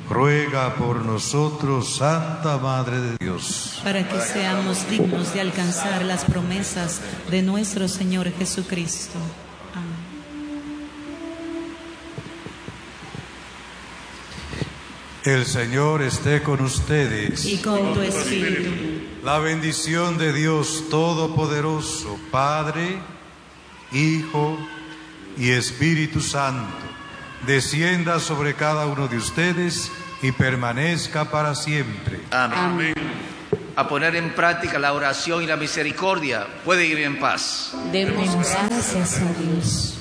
ruega por nosotros, Santa Madre de Dios, para que seamos dignos de alcanzar las promesas de nuestro Señor Jesucristo. Amén. El Señor esté con ustedes. Y con tu espíritu. La bendición de Dios Todopoderoso, Padre, Hijo y Espíritu Santo, descienda sobre cada uno de ustedes y permanezca para siempre. Amén. A poner en práctica la oración y la misericordia. Puede ir en paz. Demos gracias a Dios.